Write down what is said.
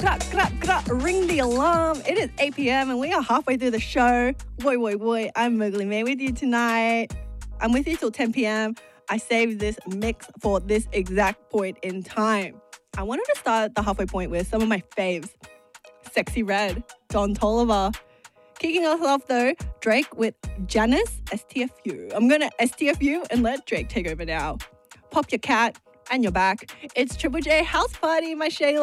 Ring the alarm. It is 8 p.m. and we are halfway through the show. Boy. I'm Mowgli May with you tonight. I'm with you till 10 p.m. I saved this mix for this exact point in time. I wanted to start the halfway point with some of my faves. Sexy Red, Don Toliver. Kicking us off though, Drake with Janice, STFU. I'm gonna STFU and let Drake take over now. Pop your cat and you're back. It's Triple J House Party, my Shayla.